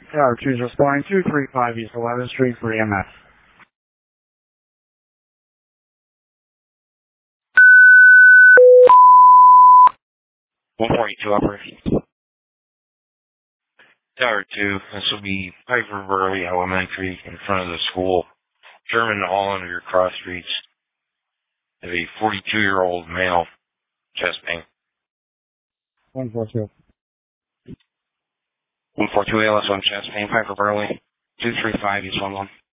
Tower 2 is responding 235 East 11th Street for EMS. 142 operations. Tower 2, this will be Piper Burley Elementary in front of the school. German all under your cross streets. Of a 42-year-old male, chest pain. 142. 142 ALS on chest pain, Piper Burley, 235 East 11.